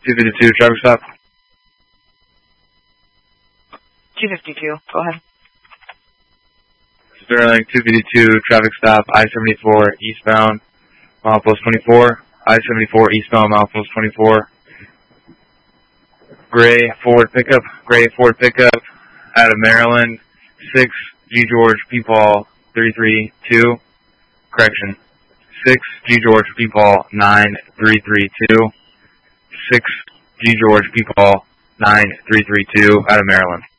252, traffic stop. 252, go ahead. Sterling, 252, traffic stop, I-74 eastbound, milepost 24. I-74 eastbound, milepost 24. Gray Ford pickup, out of Maryland, 6 G. George P. Paul 332, correction, 6 G. George P. Paul 9332, 6 G. George P. Paul 9332, out of Maryland.